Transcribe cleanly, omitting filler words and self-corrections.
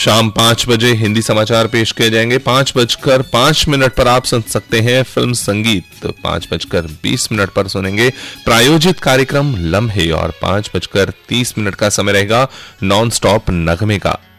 शाम 5 बजे हिंदी समाचार पेश किए जाएंगे। 5:05 पर आप सुन सकते हैं फिल्म संगीत। 5:20 पर सुनेंगे प्रायोजित कार्यक्रम लम्हे और 5:30 का समय रहेगा नॉन स्टॉप नगमे का।